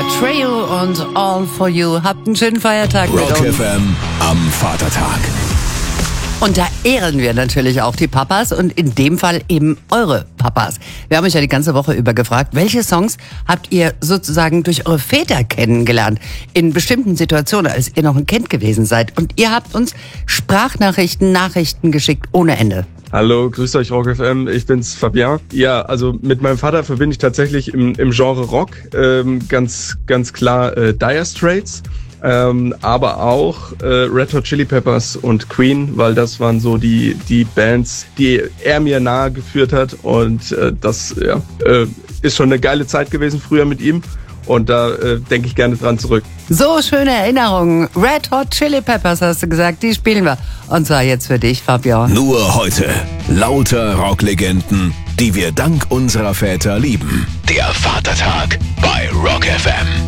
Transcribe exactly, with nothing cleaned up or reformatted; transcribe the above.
Trio und All for You. Habt einen schönen Feiertag mit Rock uns. F M am Vatertag. Und da ehren wir natürlich auch die Papas und in dem Fall eben eure Papas. Wir haben euch ja die ganze Woche über gefragt, welche Songs habt ihr sozusagen durch eure Väter kennengelernt? In bestimmten Situationen, als ihr noch ein Kind gewesen seid. Und ihr habt uns Sprachnachrichten, Nachrichten geschickt ohne Ende. Hallo, grüßt euch Rock F M, ich bin's Fabien. Ja, also mit meinem Vater verbinde ich tatsächlich im, im Genre Rock ähm, ganz ganz klar äh, Dire Straits, ähm, aber auch äh, Red Hot Chili Peppers und Queen, weil das waren so die die Bands, die er mir nahe geführt hat und äh, das ja, äh, ist schon eine geile Zeit gewesen früher mit ihm. Und da äh, denke ich gerne dran zurück. So schöne Erinnerungen. Red Hot Chili Peppers hast du gesagt, die spielen wir. Und zwar jetzt für dich, Fabian. Nur heute. Lauter Rocklegenden, die wir dank unserer Väter lieben. Der Vatertag bei Rock F M.